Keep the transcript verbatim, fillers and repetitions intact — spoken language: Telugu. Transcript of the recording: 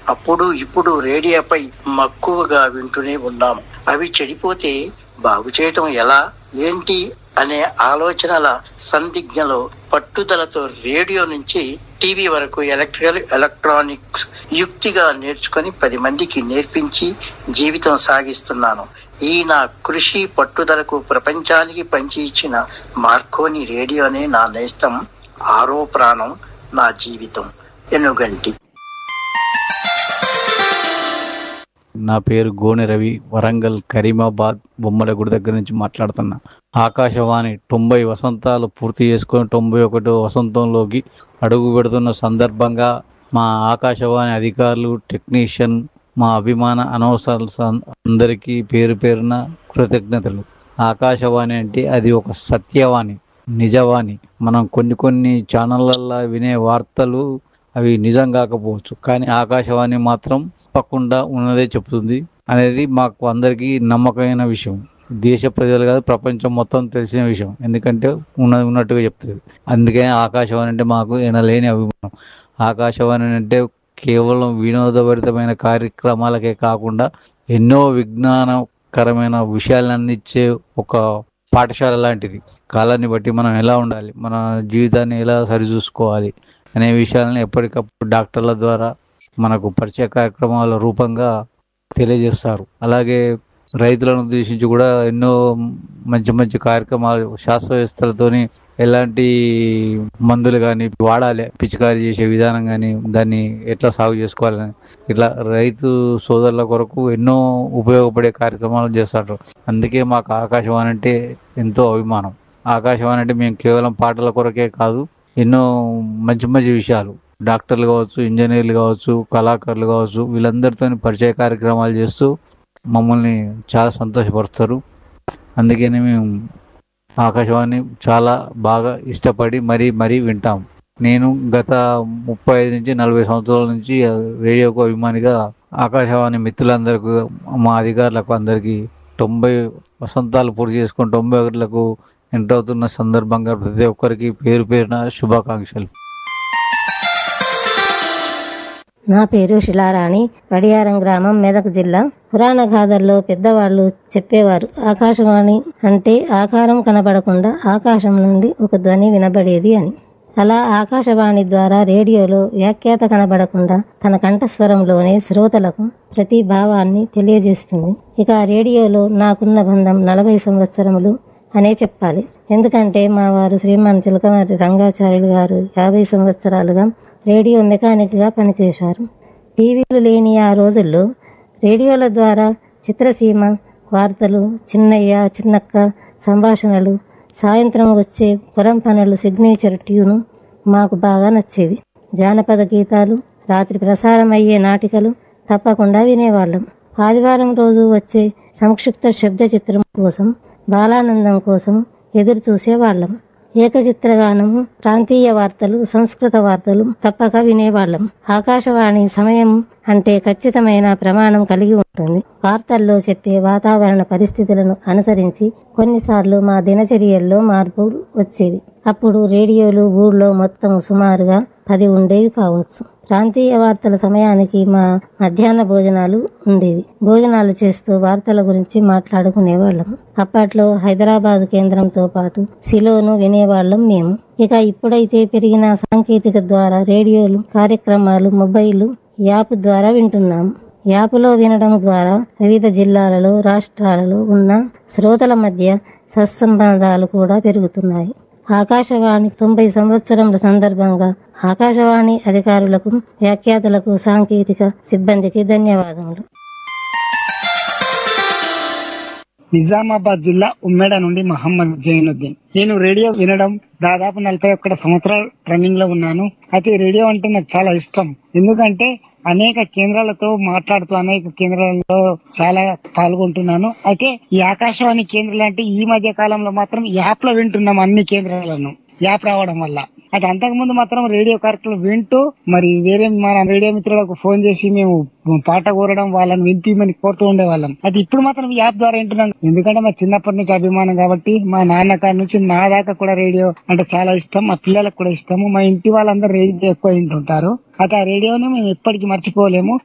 అప్పుడు ఇప్పుడు రేడియోపై మక్కువగా వింటూనే ఉన్నాం. అవి చెడిపోతే బాగు చేయటం ఎలా, ఏంటి అనే ఆలోచనల సందిగ్ధలో పట్టుదలతో రేడియో నుంచి టీవీ వరకు ఎలక్ట్రికల్ ఎలక్ట్రానిక్స్ యుక్తిగా నేర్చుకుని పది మందికి నేర్పించి జీవితం సాగిస్తున్నాను. ఈ నా కృషి పట్టుదలకు ప్రపంచానికి పంచి ఇచ్చిన మార్కోని రేడియోనే నా నేస్తం, ఆరో ప్రాణం, నా జీవితం. ఎనుగంటి. నా పేరు గోనె రవి, వరంగల్ కరీమాబాద్ బొమ్మలగూడ దగ్గర నుంచి మాట్లాడుతున్నా. ఆకాశవాణి తొంభై వసంతాలు పూర్తి చేసుకొని తొంభై ఒకటో వసంతంలోకి అడుగు పెడుతున్న సందర్భంగా మా ఆకాశవాణి అధికారులు, టెక్నీషియన్, మా అభిమాన అనవసరాలు అందరికీ పేరు పేరున కృతజ్ఞతలు. ఆకాశవాణి అంటే అది ఒక సత్యవాణి, నిజవాణి. మనం కొన్ని కొన్ని ఛానళ్ళల్లో వినే వార్తలు అవి నిజం కాకపోవచ్చు, కానీ ఆకాశవాణి మాత్రం తప్పకుండా ఉన్నదే చెప్తుంది అనేది మాకు అందరికీ నమ్మకమైన విషయం. దేశ ప్రజలు కాదు, ప్రపంచం మొత్తం తెలిసిన విషయం. ఎందుకంటే ఉన్నది ఉన్నట్టుగా చెప్తుంది. అందుకే ఆకాశవాణి అంటే మాకు ఎనలేని అభిమానం. ఆకాశవాణి అంటే కేవలం వినోదభరితమైన కార్యక్రమాలకే కాకుండా ఎన్నో విజ్ఞానకరమైన విషయాలను అందించే ఒక పాఠశాల లాంటిది. కాలాన్ని బట్టి మనం ఎలా ఉండాలి, మన జీవితాన్ని ఎలా సరిచూసుకోవాలి అనే విషయాలను ఎప్పటికప్పుడు డాక్టర్ల ద్వారా మనకు పరిచయ కార్యక్రమాల రూపంగా తెలియజేస్తారు. అలాగే రైతులను ఉద్దేశించి కూడా ఎన్నో మంచి మంచి కార్యక్రమాలు, శాస్త్రవేత్తలతోని ఎలాంటి మందులు కానీ వాడాలి, పిచికారీ చేసే విధానం కానీ, దాన్ని ఎట్లా సాగు చేసుకోవాలని, ఇట్లా రైతు సోదరుల కొరకు ఎన్నో ఉపయోగపడే కార్యక్రమాలు చేస్తారు. అందుకే మాకు ఆకాశవాణి అంటే ఎంతో అభిమానం. ఆకాశవాణి అంటే మేము కేవలం పాటల కొరకే కాదు, ఎన్నో మంచి మంచి విషయాలు, డాక్టర్లు కావచ్చు, ఇంజనీర్లు కావచ్చు, కళాకారులు కావచ్చు, వీళ్ళందరితో పరిచయ కార్యక్రమాలు చేస్తూ మమ్మల్ని చాలా సంతోషపరుస్తారు. అందుకని మేము ఆకాశవాణి చాలా బాగా ఇష్టపడి మరీ మరీ వింటాం. నేను గత ముప్పై ఐదు నుంచి నలభై సంవత్సరాల నుంచి రేడియోకు అభిమానిగా ఆకాశవాణి మిత్రులందరికీ, మా అధికారులకు అందరికీ తొంభై వసంతాలు పూర్తి చేసుకుని తొంభై ఒకటిలకు ఎంటర్ అవుతున్న సందర్భంగా ప్రతి ఒక్కరికి పేరు పేరున శుభాకాంక్షలు. నా పేరు శిలారాణి, వడియారం గ్రామం, మెదక్ జిల్లా. పురాణ గాథల్లో పెద్దవాళ్ళు చెప్పేవారు, ఆకాశవాణి అంటే ఆకారం కనబడకుండా ఆకాశం నుండి ఒక ధ్వని వినబడేది అని. అలా ఆకాశవాణి ద్వారా రేడియోలో వ్యాఖ్యాత కనబడకుండా తన కంఠస్వరంలోనే శ్రోతలకు ప్రతి భావాన్ని తెలియజేస్తుంది. ఇక రేడియోలో నాకున్న బంధం నలభై సంవత్సరములు అనే చెప్పాలి. ఎందుకంటే మా వారు శ్రీమాన్ చిలకమర్రి రంగాచార్యులు గారు యాభై సంవత్సరాలుగా రేడియో మెకానిక్గా పనిచేశారు. టీవీలు లేని ఆ రోజుల్లో రేడియోల ద్వారా చిత్రసీమ, వార్తలు, చిన్నయ్య చిన్నక్క సంభాషణలు, సాయంత్రం వచ్చే పొలం పనులు, సిగ్నేచర్ ట్యూను మాకు బాగా నచ్చేవి. జానపద గీతాలు, రాత్రి ప్రసారం అయ్యే నాటికలు తప్పకుండా వినేవాళ్ళం. ఆదివారం రోజు వచ్చే సంక్షిప్త శబ్ద చిత్రం కోసం, బాలానందం కోసం ఎదురు చూసేవాళ్ళం. ఏకచిత్రగానము, ప్రాంతీయ వార్తలు, సంస్కృత వార్తలు తప్పక వినేవాళ్ళం. ఆకాశవాణి సమయం అంటే ఖచ్చితమైన ప్రమాణం కలిగి ఉంటుంది. వార్తల్లో చెప్పే వాతావరణ పరిస్థితులను అనుసరించి కొన్నిసార్లు మా దినచర్యల్లో మార్పులు వచ్చేవి. అప్పుడు రేడియోలు ఊళ్ళో మొత్తం సుమారుగా పది ఉండేవి కావచ్చు. ప్రాంతీయ వార్తల సమయానికి మా మధ్యాహ్న భోజనాలు ఉండేవి. భోజనాలు చేస్తూ వార్తల గురించి మాట్లాడుకునేవాళ్ళం. అప్పట్లో హైదరాబాద్ కేంద్రంతో పాటు సిలోను వినేవాళ్ళం మేము. ఇక ఇప్పుడైతే పెరిగిన సాంకేతిక ద్వారా రేడియోలు కార్యక్రమాలు మొబైల్ యాప్ ద్వారా వింటున్నాము. యాప్లో వినడం ద్వారా వివిధ జిల్లాలలో, రాష్ట్రాలలో ఉన్న శ్రోతల మధ్య సత్సంబంధాలు కూడా పెరుగుతున్నాయి. ఆకాశవాణి తొంభై సంవత్సరముల సందర్భంగా ఆకాశవాణి అధికారులకు, వ్యాఖ్యాతలకు, సాంకేతిక సిబ్బందికి ధన్యవాదములు. నిజామాబాద్ జిల్లా ఉమ్మేడ నుండి మహమ్మద్ జైనుద్దీన్. నేను రేడియో వినడం దాదాపు నలభై ఒక్కటి సంవత్సరాలు రన్నింగ్ లో ఉన్నాను. అయితే రేడియో అంటే నాకు చాలా ఇష్టం. ఎందుకంటే అనేక కేంద్రాలతో మాట్లాడుతూ అనేక కేంద్రాలలో చాలా పాల్గొంటున్నాను. అయితే ఈ ఆకాశవాణి కేంద్రాలు అంటే ఈ మధ్య కాలంలో మాత్రం యాప్ లో వింటున్నాం అన్ని కేంద్రాలను, యాప్ రావడం వల్ల. అయితే అంతకుముందు మాత్రం రేడియో కార్యక్రమం వింటూ మరి వేరే మన రేడియో మిత్రులకు ఫోన్ చేసి మేము పాట కోరడం, వాళ్ళని వినిపించమని కోరుతూ ఉండేవాళ్ళం. అయితే ఇప్పుడు మాత్రం యాప్ ద్వారా వింటున్నాం. ఎందుకంటే మా చిన్నప్పటి నుంచి అభిమానం కాబట్టి, మా నాన్న కాడి నుంచి నా దాకా కూడా రేడియో అంటే చాలా ఇష్టం. మా పిల్లలకు కూడా ఇష్టము. మా ఇంటి వాళ్ళందరూ రేడియో ఎక్కువ వింటుంటారు. అయితే ఆ రేడియోని మేము ఎప్పటికీ మర్చిపోలేము.